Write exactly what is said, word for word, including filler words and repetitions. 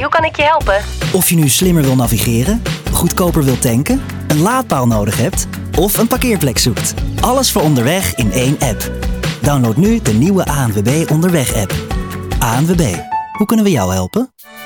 hoe kan ik je helpen? Of je nu slimmer wil navigeren, goedkoper wil tanken, een laadpaal nodig hebt of een parkeerplek zoekt. Alles voor onderweg in één app. Download nu de nieuwe A N W B Onderweg app. A N W B, hoe kunnen we jou helpen?